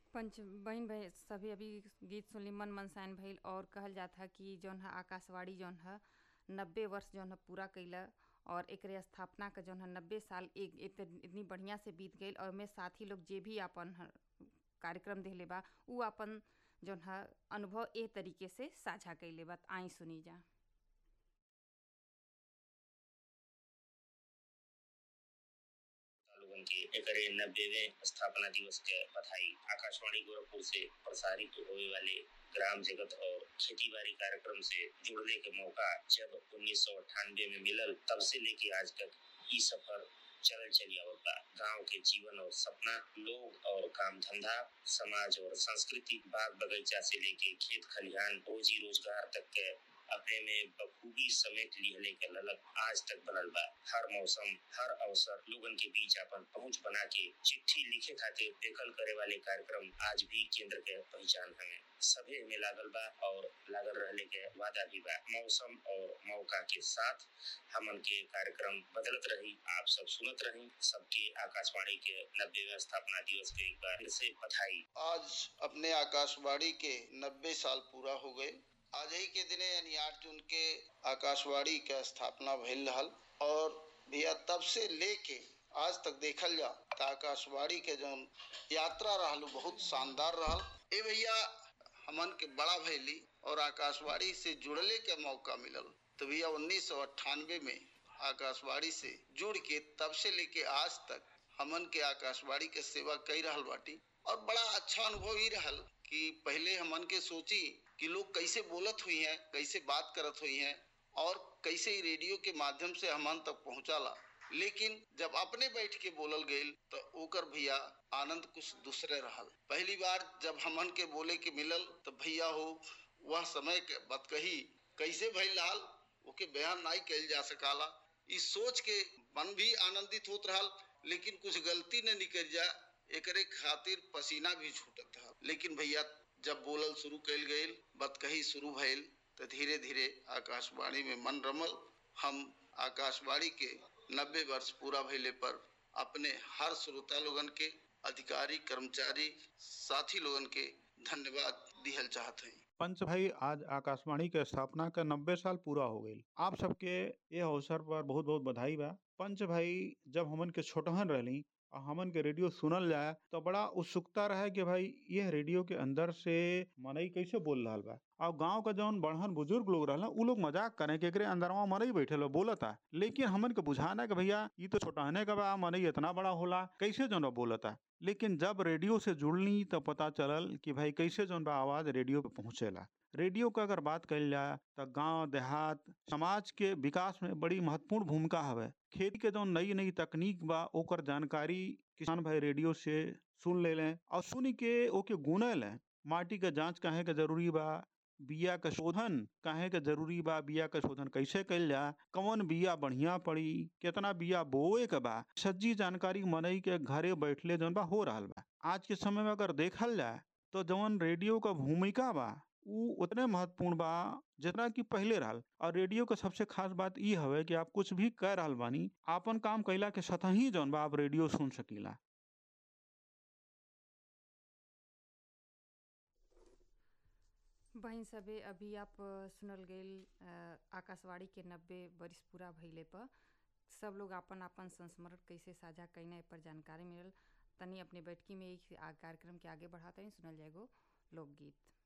पंच बहन भाई सभी अभी गीत सुनली मन मनसाइन भइल और कहल जाता कि जौन है आकाशवाणी जौन है 90 वर्ष जौन है पूरा कैला और एकरे स्थापना का जौन है 90 साल इतनी बढ़िया से बीत गई और में साथी लोग जे भी अपन कार्यक्रम देले बा उ अपन जौन है अनुभव ए तरीके से साझा कैले बा। आई सुनी जा। लोगन के एकरे 90वें स्थापना दिवस के बधाई। आकाशवाणी गोरखपुर से प्रसारित होने वाले ग्राम जगत और खेती बाड़ी कार्यक्रम से जुड़ने के मौका जब 1998 में मिलल तब से लेके आज तक ई सफर चल चली आवता। गांव के जीवन और सपना, लोग और काम धंधा, समाज और संस्कृति, बाग बगीचा से लेके खेत खलिहान, रोजी रोजगार तक के अपने में बखूबी समेट लिहले के ललक आज तक बनल बा। हर मौसम, हर अवसर लोगन के बीच अपन पहुंच बना के चिट्ठी लिखे खातिर पेकल करे वाले कार्यक्रम आज भी केंद्र के पहचान हमें। सभे में लागल बा और लागल रहने के वादा भी बा। मौसम और मौका के साथ हमन के कार्यक्रम बदलत रही। आप सब सुनत रही। सबके आकाशवाणी के 90वें स्थापना दिवस के एक बार फिर से बधाई। आज अपने आकाशवाणी के 90 साल पूरा हो गए। आज ही के दिने यानी 8 जून के आकाशवाणी के स्थापना भइल रहल और भैया तब से लेके आज तक देखल जा तो आकाशवाणी के जौन यात्रा रहल बहुत शानदार रहल। ए भैया हमन के बड़ा भैली और आकाशवाणी से जुड़ले के मौका मिलल तो भैया 1998 में आकाशवाणी से जुड़ के तब से लेके आज तक हमन के आकाशवाणी के सेवा कई रहल बाटी और बड़ा अच्छा अनुभव ही रहल कि पहले हमन के सोची कि लोग कैसे बोलत हुई हैं, कैसे बात करत हुई हैं और कैसे रेडियो के माध्यम से हमन तक पहुंचाला, लेकिन जब अपने बैठ के बोलल गईल तो ओकर भैया आनंद कुछ दूसरे रहल। पहली बार जब हमन के बोले के मिलल तो भैया हो वह समय के बात कही कैसे भइल रहल ओके बयान नहीं कइल जा सकाला। इस सोच के मन भी आनंदित होत रहल, लेकिन कुछ गलती न निकल जा एकरे खातिर पसीना भी छूटत था। लेकिन भैया जब बोलल शुरू कइल गईल, बात कही शुरू भइल तो धीरे धीरे आकाशवाणी में मन रमल। हम आकाशवाणी के 90 वर्ष पूरा भइले पर अपने हर श्रोता लोगन के, अधिकारी, कर्मचारी, साथी लोगन के धन्यवाद दिहल चाहत हैं। पंच भाई, आज आकाशवाणी के स्थापना का 90 साल पूरा हो गई। आप सबके ये अवसर पर बहुत बहुत बधाई बा। पंच भाई, जब हमन के छोटहन रहली और हमन के रेडियो सुनल जाए तो बड़ा उत्सुकता रहे कि भाई यह रेडियो के अंदर से मनई कैसे बोल रहा बा। और गांव का जौन बढ़न बुजुर्ग लोग रहला उ लोग मजाक करें कि एकरे अंदरवा मनई बैठे बोलता, लेकिन हमन के बुझाना कि भैया ये तो छोटहने का बा, मनई इतना बड़ा होला कैसे जौन बोलता। लेकिन जब रेडियो से जुड़नी तो पता चलल कि भाई कैसे जौन बा आवाज रेडियो पे पहुंचेला। रेडियो का अगर बात कइल जाए तो गांव देहात समाज के विकास में बड़ी महत्वपूर्ण भूमिका हवे। खेती के जौन नई नई तकनीक बा ओकर जानकारी किसान भाई रेडियो से सुन ले और सुन के ओके गुने ले। माटी के जांच काहे के जरूरी बा, बिया के शोधन काहे के जरूरी बा, बिया के शोधन कैसे कइल जा, कौन बिया बढ़िया पड़ी, कितना बिया बोए के बा, सज्जी जानकारी मनई के घरे बैठले जौन बा हो रहल बा। आज के समय में अगर देखल जाए तो जौन रेडियो का भूमिका बा उ उतने महत्वपूर्ण बा जितना कि पहले रहल। और रेडियो का सबसे खास बात ई हवे कि आप कुछ भी कर रहल बानी, आपन काम कइला के साथ ही जौन बा आप रेडियो सुन सकीला। बहन सभे अभी आप सुनल गईल आकाशवाणी के 90 वर्ष पूरा भइले पर सब लोग अपन अपन संस्मरण कैसे साझा कईने पर जानकारी मिलल। तनी अपने बैठकी में एक कार्यक्रम के आगे बढ़ाते हैं, सुनल जाएगो लोकगीत।